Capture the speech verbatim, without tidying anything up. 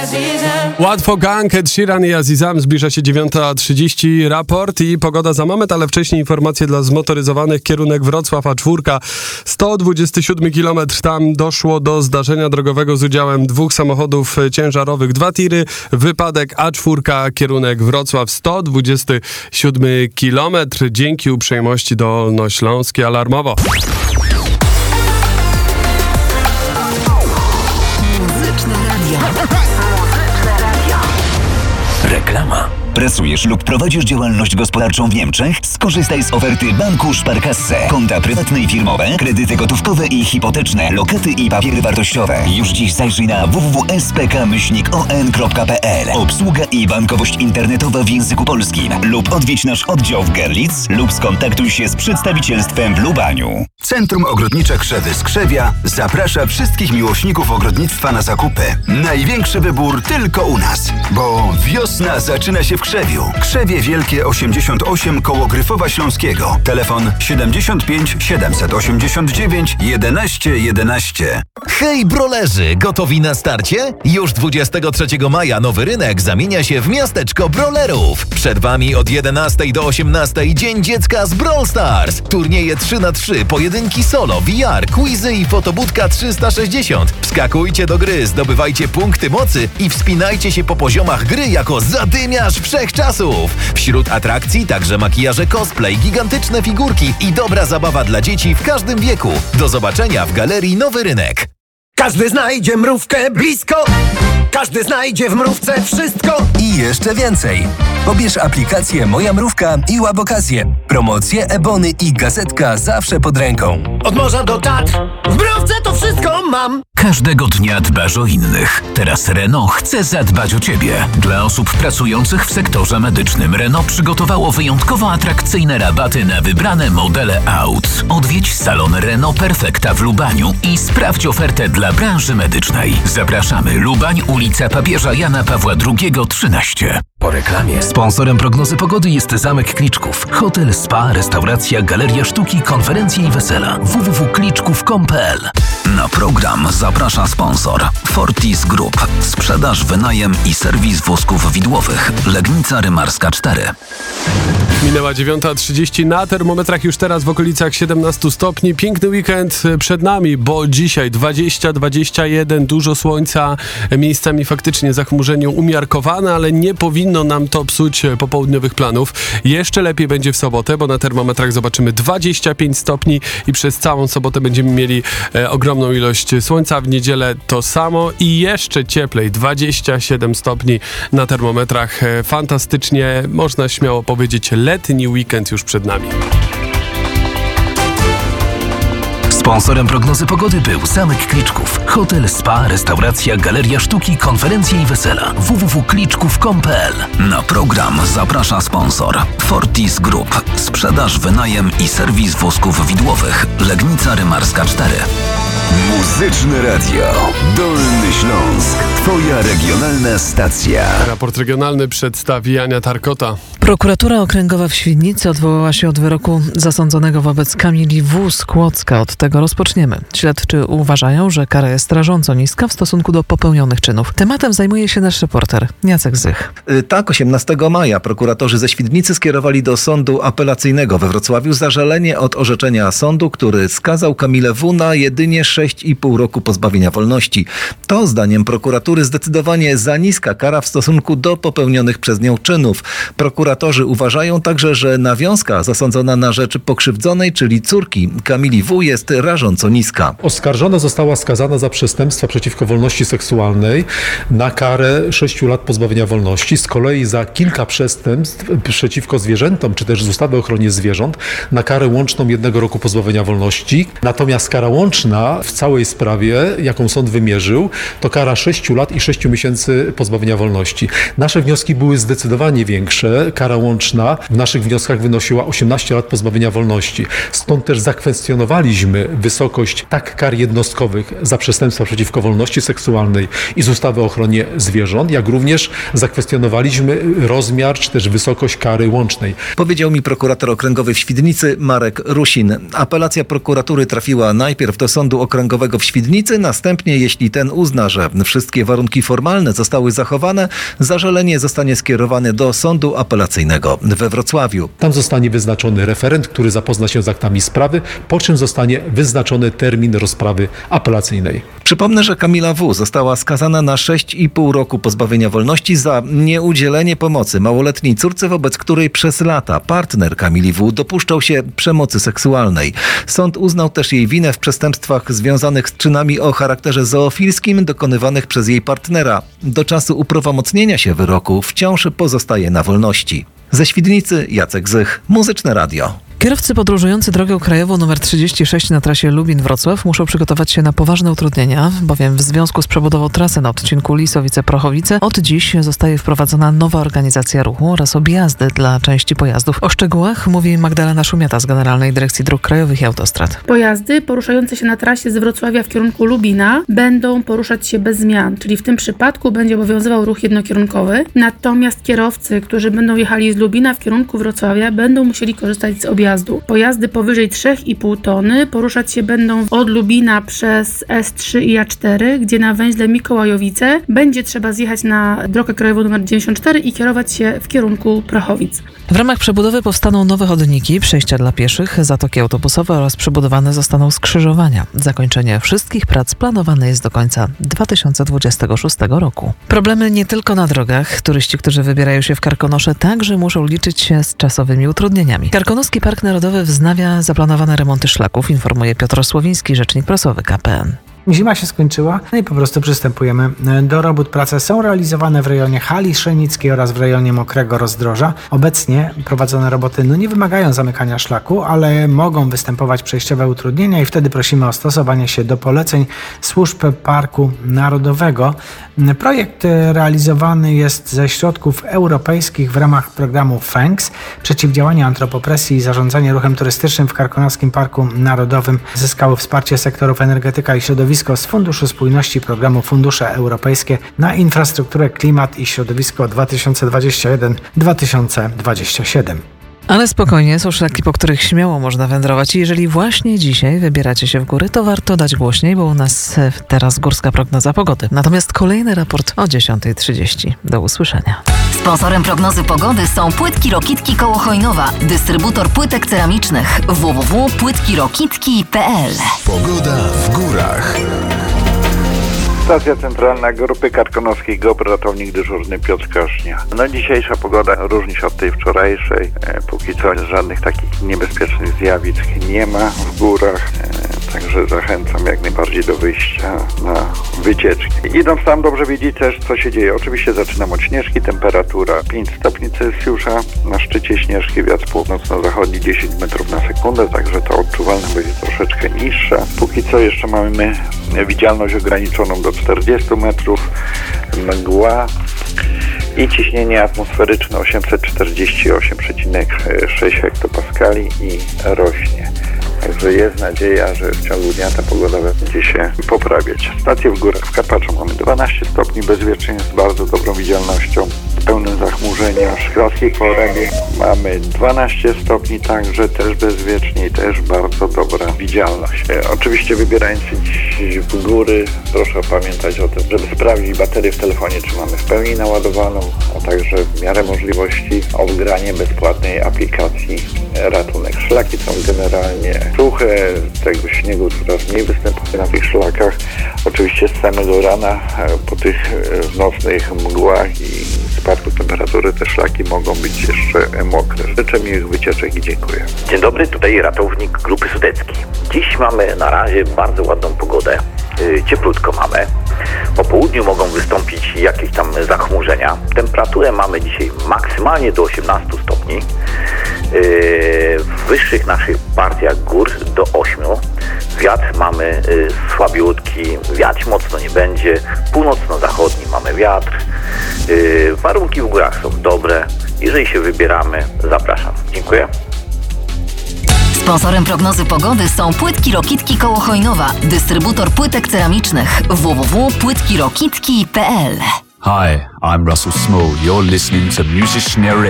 Łatwo gang, Ed Sheeran i Azizam. Zbliża się dziewiąta trzydzieści, raport i pogoda za moment, ale wcześniej informacje dla zmotoryzowanych. Kierunek Wrocław A cztery, sto dwudziesty siódmy kilometr. Tam doszło do zdarzenia drogowego z udziałem dwóch samochodów ciężarowych, dwa tiry. Wypadek A cztery, kierunek Wrocław, sto dwudziesty siódmy kilometr. Dzięki uprzejmości Dolnośląskie alarmowo. Muzyczne radio. Reklama. Pracujesz lub prowadzisz działalność gospodarczą w Niemczech? Skorzystaj z oferty Banku Sparkasse. Konta prywatne i firmowe, kredyty gotówkowe i hipoteczne, lokaty i papiery wartościowe. Już dziś zajrzyj na w w w kropka s p k myślnik o n kropka p l. Obsługa i bankowość internetowa w języku polskim. Lub odwiedź nasz oddział w Görlitz lub skontaktuj się z przedstawicielstwem w Lubaniu. Centrum Ogrodnicze Krzewy z Krzewia zaprasza wszystkich miłośników ogrodnictwa na zakupy. Największy wybór tylko u nas, bo wiosna zaczyna się w Krzewiu. Krzewie Wielkie osiemdziesiąt osiem koło Gryfowa Śląskiego. Telefon siedemdziesiąt pięć siedemset osiemdziesiąt dziewięć jedenaście jedenaście. Hej brolerzy, gotowi na starcie? Już dwudziestego trzeciego maja Nowy Rynek zamienia się w miasteczko brolerów. Przed wami od jedenastej do osiemnastej Dzień Dziecka z Brawl Stars. Turnieje trzy na trzy, pojedynki solo, V R, quizy i fotobudka trzysta sześćdziesiąt. Wskakujcie do gry, zdobywajcie punkty mocy i wspinajcie się po poziomach gry jako zadymiarz wszechczasów. Wśród atrakcji także makijaże cosplay, gigantyczne figurki i dobra zabawa dla dzieci w każdym wieku. Do zobaczenia w Galerii Nowy Rynek. Każdy znajdzie mrówkę blisko, każdy znajdzie w mrówce wszystko i jeszcze więcej. Pobierz aplikację Moja Mrówka i łap okazję. Promocje, ebony i gazetka zawsze pod ręką. od morza do Tatr. W mrówce to wszystko mam. Każdego dnia dbasz o innych. Teraz Renault chce zadbać o Ciebie. Dla osób pracujących w sektorze medycznym Renault przygotowało wyjątkowo atrakcyjne rabaty na wybrane modele aut. Odwiedź salon Renault Perfecta w Lubaniu i sprawdź ofertę dla branży medycznej. Zapraszamy. Lubań, ulica Papieża Jana Pawła drugiego, trzynaście. Po reklamie. Sponsorem prognozy pogody jest Zamek Kliczków. Hotel, spa, restauracja, galeria sztuki, konferencje i wesela. w w w kropka kliczków kropka com kropka p l. Na program zaprasza sponsor Fortis Group. Sprzedaż, wynajem i serwis wózków widłowych. Legnica Rymarska cztery. Minęła dziewiąta trzydzieści, na termometrach już teraz w okolicach siedemnaście stopni. Piękny weekend przed nami, bo dzisiaj dwadzieścia dwadzieścia jeden, dużo słońca, miejscami faktycznie zachmurzenie umiarkowane, ale nie powinno nam to psuć popołudniowych planów. Jeszcze lepiej będzie w sobotę, bo na termometrach zobaczymy dwadzieścia pięć stopni i przez całą sobotę będziemy mieli e, ogromną ilość słońca. W niedzielę to samo i jeszcze cieplej, dwadzieścia siedem stopni na termometrach. E, fantastycznie, można śmiało powiedzieć, letni weekend już przed nami. Sponsorem prognozy pogody był Zamek Kliczków. Hotel, spa, restauracja, galeria sztuki, konferencje i wesela. w w w kropka kliczków kropka com kropka p l. Na program zaprasza sponsor Fortis Group. Sprzedaż, wynajem i serwis wózków widłowych. Legnica Rymarska cztery. Muzyczne Radio. Dolny Śląsk. Twoja regionalna stacja. Raport regionalny przedstawi Ania Tarkota. Prokuratura Okręgowa w Świdnicy odwołała się od wyroku zasądzonego wobec Kamili W. z Kłodzka. Od tego rozpoczniemy. Śledczy uważają, że kara jest rażąco niska w stosunku do popełnionych czynów. Tematem zajmuje się nasz reporter Jacek Zych. Tak, osiemnastego maja prokuratorzy ze Świdnicy skierowali do sądu apelacyjnego we Wrocławiu zażalenie od orzeczenia sądu, który skazał Kamilę W. na jedynie sześć i pół roku pozbawienia wolności. To zdaniem prokuratury zdecydowanie za niska kara w stosunku do popełnionych przez nią czynów. Prokuratorzy uważają także, że nawiązka zasądzona na rzecz pokrzywdzonej, czyli córki Kamili W. jest rażąco niska. Oskarżona została skazana za przestępstwa przeciwko wolności seksualnej na karę sześciu lat pozbawienia wolności. Z kolei za kilka przestępstw przeciwko zwierzętom, czy też z ustawy o ochronie zwierząt, na karę łączną jednego roku pozbawienia wolności. Natomiast kara łączna w całej sprawie, jaką sąd wymierzył, to kara sześciu lat i sześciu miesięcy pozbawienia wolności. Nasze wnioski były zdecydowanie większe. Kara łączna w naszych wnioskach wynosiła osiemnaście lat pozbawienia wolności. Stąd też zakwestionowaliśmy wysokość tak kar jednostkowych za przestępstwa przeciwko wolności seksualnej i z ustawy o ochronie zwierząt, jak również zakwestionowaliśmy rozmiar czy też wysokość kary łącznej. Powiedział mi prokurator okręgowy w Świdnicy Marek Rusin. Apelacja prokuratury trafiła najpierw do Sądu Okręgowego w Świdnicy, następnie, jeśli ten uzna, że wszystkie warunki formalne zostały zachowane, zażalenie zostanie skierowane do Sądu Apelacyjnego we Wrocławiu. Tam zostanie wyznaczony referent, który zapozna się z aktami sprawy, po czym zostanie wyznaczony termin rozprawy apelacyjnej. Przypomnę, że Kamila W. została skazana na sześć i pół roku pozbawienia wolności za nieudzielenie pomocy małoletniej córce, wobec której przez lata partner Kamili W. dopuszczał się przemocy seksualnej. Sąd uznał też jej winę w przestępstwach związanych z czynami o charakterze zoofilskim dokonywanych przez jej partnera. Do czasu uprawomocnienia się wyroku wciąż pozostaje na wolności. Ze Świdnicy Jacek Zych, Muzyczne Radio. Kierowcy podróżujący drogą krajową nr trzydzieści sześć na trasie Lubin-Wrocław muszą przygotować się na poważne utrudnienia, bowiem w związku z przebudową trasy na odcinku Lisowice-Prochowice od dziś zostaje wprowadzona nowa organizacja ruchu oraz objazdy dla części pojazdów. O szczegółach mówi Magdalena Szumiata z Generalnej Dyrekcji Dróg Krajowych i Autostrad. Pojazdy poruszające się na trasie z Wrocławia w kierunku Lubina będą poruszać się bez zmian, czyli w tym przypadku będzie obowiązywał ruch jednokierunkowy. Natomiast kierowcy, którzy będą jechali z Lubina w kierunku Wrocławia, będą musieli korzystać z objazdu. Pojazdy powyżej trzy i pół tony poruszać się będą od Lubina przez S trzy i A cztery, gdzie na węźle Mikołajowice będzie trzeba zjechać na drogę krajową nr dziewięćdziesiąt cztery i kierować się w kierunku Prochowic. W ramach przebudowy powstaną nowe chodniki, przejścia dla pieszych, zatoki autobusowe oraz przebudowane zostaną skrzyżowania. Zakończenie wszystkich prac planowane jest do końca dwa tysiące dwudziestego szóstego roku. Problemy nie tylko na drogach. Turyści, którzy wybierają się w Karkonosze, także muszą liczyć się z czasowymi utrudnieniami. Karkonoski Park Narodowy wznawia zaplanowane remonty szlaków, informuje Piotr Słowiński, rzecznik prasowy K P N. Zima się skończyła i po prostu przystępujemy do robót. Prace są realizowane w rejonie Hali Szenickiej oraz w rejonie Mokrego Rozdroża. Obecnie prowadzone roboty no nie wymagają zamykania szlaku, ale mogą występować przejściowe utrudnienia i wtedy prosimy o stosowanie się do poleceń służb Parku Narodowego. Projekt realizowany jest ze środków europejskich w ramach programu FENKS. Przeciwdziałanie antropopresji i zarządzanie ruchem turystycznym w Karkonoskim Parku Narodowym zyskało wsparcie sektorów energetyka i środowiska z Funduszu Spójności programu Fundusze Europejskie na infrastrukturę, klimat i środowisko dwa tysiące dwudziesty pierwszy do dwa tysiące dwudziestego siódmego. Ale spokojnie, są szlaki, po których śmiało można wędrować i jeżeli właśnie dzisiaj wybieracie się w góry, to warto dać głośniej, bo u nas teraz górska prognoza pogody. Natomiast kolejny raport o dziesiąta trzydzieści. Do usłyszenia. Sponsorem prognozy pogody są Płytki Rokitki koło Chojnowa, dystrybutor płytek ceramicznych w w w kropka płytki rokitki kropka p l. Pogoda w górach. Stacja centralna Grupy Karkonoskiej, G O P R, ratownik dyżurny Piotr Kosznia. No dzisiejsza pogoda różni się od tej wczorajszej. E, póki co żadnych takich niebezpiecznych zjawisk nie ma w górach. E, także zachęcam jak najbardziej do wyjścia na wycieczki. Idąc tam dobrze wiedzieć też, co się dzieje. Oczywiście zaczynam od Śnieżki, temperatura pięć stopni Celsjusza. Na szczycie Śnieżki wiatr północno-zachodni dziesięć metrów na sekundę, także ta odczuwalność będzie troszeczkę niższa. Póki co jeszcze mamy widzialność ograniczoną do czterdziestu metrów, mgła i ciśnienie atmosferyczne osiemset czterdzieści osiem przecinek sześć hektopaskali i rośnie. Także jest nadzieja, że w ciągu dnia ta pogoda będzie się poprawiać. Stacje w górach w Karpaczu mamy dwanaście stopni, bezwiecznie z bardzo dobrą widzialnością, pełnym zachmurzeniem. W Szklarskiej Porębie mamy dwanaście stopni, także też bezwiecznie i też bardzo dobra widzialność. E, oczywiście wybierając się dziś w góry, proszę pamiętać o tym, żeby sprawdzić baterię w telefonie, czy mamy w pełni naładowaną, a także w miarę możliwości o wgranie bezpłatnej aplikacji Ratunek. Szlaki są generalnie suche, tego śniegu coraz mniej występuje na tych szlakach. Oczywiście z samego rana po tych nocnych mgłach i spadku temperatury te szlaki mogą być jeszcze mokre. Życzę miłych wycieczek i dziękuję. Dzień dobry, tutaj ratownik Grupy Sudeckiej. Dziś mamy na razie bardzo ładną pogodę. Cieplutko mamy. Po południu mogą wystąpić jakieś tam zachmurzenia. Temperaturę mamy dzisiaj maksymalnie do osiemnastu stopni. W wyższych naszych partiach gór do ośmiu. Wiatr mamy słabiutki, wiać mocno nie będzie. Północno-zachodni mamy wiatr. Warunki w górach są dobre. Jeżeli się wybieramy, zapraszam. Dziękuję. Sponsorem prognozy pogody są Płytki Rokitki koło Chojnowa, dystrybutor płytek ceramicznych w w w kropka płytki rokitki kropka p l. Hi, I'm Russell Small. You're listening to Musicianary